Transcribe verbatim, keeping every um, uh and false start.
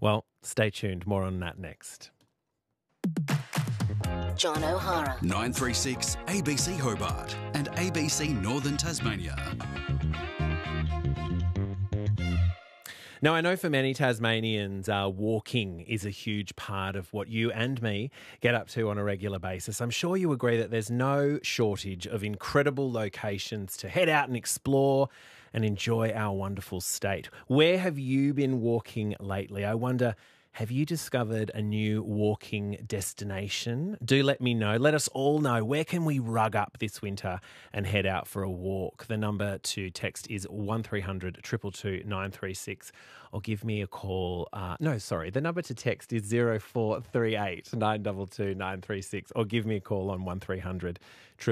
Well, stay tuned. More on that next. John O'Hara. nine three six A B C Hobart and A B C Northern Tasmania. Now, I know for many Tasmanians, uh, walking is a huge part of what you and me get up to on a regular basis. I'm sure you agree that there's no shortage of incredible locations to head out and explore and enjoy our wonderful state. Where have you been walking lately? I wonder, have you discovered a new walking destination? Do let me know. Let us all know. Where can we rug up this winter and head out for a walk? The number to text is one three hundred two two two nine three six or give me a call. Uh, no, sorry. The number to text is zero four three eight nine two two nine three six or give me a call on one three hundred